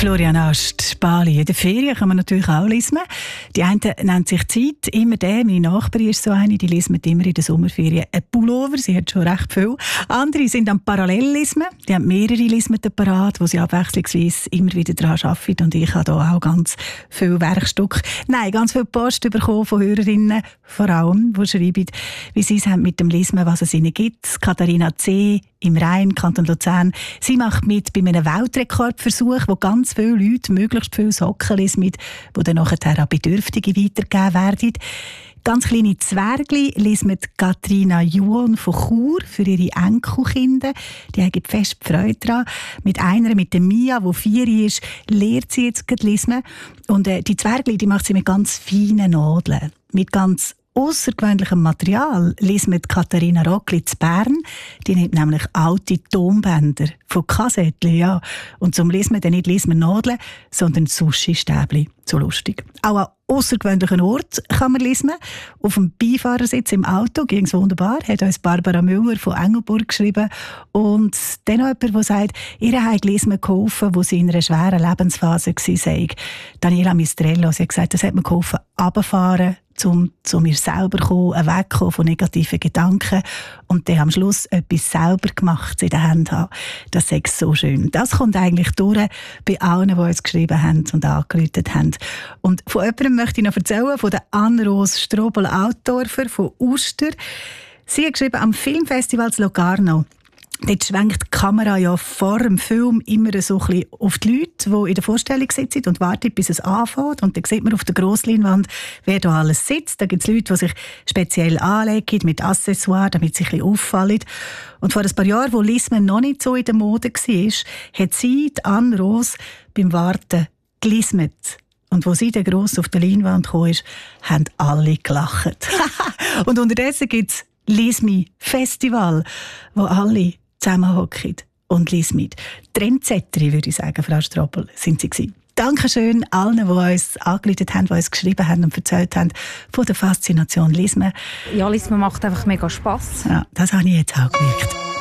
Florian Ast, Bali. In der Ferien kann man natürlich auch lesen. Die eine nennt sich Zeit. Immer der, meine Nachbarin ist so eine, die lesen immer in der Sommerferien einen Pullover. Sie hat schon recht viel. Andere sind am Parallelllismen. Die haben mehrere Lismeten parat, wo sie abwechslungsweise immer wieder daran arbeiten. Und ich habe da auch ganz viel Werkstücke. Nein, ganz viel Post bekommen von Hörerinnen, vor allem, die schreiben, wie sie es haben mit dem Lismen, was es ihnen gibt. Katharina C. im Rhein, Kanton Luzern. Sie macht mit bei einem Weltrekordversuch, wo ganz viele Leute möglichst viele Socken lesen, die dann nachher an Bedürftige weitergegeben werden. Ganz kleine Zwergli lesen Katrina Juon von Chur für ihre Enkelkinder. Die haben fest Freude daran. Mit einer, mit der Mia, die 4 ist, lehrt sie jetzt lesen. Und die Zwergli, die macht sie mit ganz feinen Nadeln. Mit ganz aussergewöhnlichem Material lesen Katharina Rockli zu Bern. Die nimmt nämlich alte Tonbänder von Kassettchen, ja. Und zum Lesen dann nicht Nadeln, sondern Sushi-Stäbli. So lustig. Auch an aussergewöhnlichen Ort kann man lesen. Auf dem Beifahrersitz im Auto ging es wunderbar. Hat uns Barbara Müller von Engelburg geschrieben. Und dann noch jemand, der sagt, ihr habt Lesen geholfen, wo sie in einer schweren Lebensphase war. Daniela Mistrello, sie hat gesagt, das hat mir geholfen, runterfahren, zu mir selber kommen, wegkommen von negativen Gedanken und dann am Schluss etwas selber gemacht in der Hand haben. Das ist so schön. Das kommt eigentlich durch bei allen, die uns geschrieben haben und angerufen haben. Und von jemandem möchte ich noch erzählen, von der Anne-Rose Strobel-Altdorfer von Uster. Sie hat geschrieben, am Filmfestival zu Locarno. Dort schwenkt die Kamera ja vor dem Film immer so ein bisschen auf die Leute, die in der Vorstellung sitzen und warten, bis es anfängt. Und dann sieht man auf der Grossleinwand, wer da alles sitzt. Da gibt es Leute, die sich speziell anlegen mit Accessoires, damit sie ein bisschen auffallen. Und vor ein paar Jahren, wo Lismen noch nicht so in der Mode war, hat sie, die Anne Rose, beim Warten gelismet. Und als sie dann gross auf der Leinwand kam, haben alle gelacht. Und unterdessen gibt es Lismi-Festival, wo alle zusammenhocken und lesen mit. Trendsetterin, würde ich sagen, Frau Strobel, sind Sie gewesen. Dankeschön allen, die uns angerufen haben, die uns geschrieben haben und erzählt haben von der Faszination Lismen. Ja, Lismen macht einfach mega Spass. Ja, das habe ich jetzt auch gemerkt.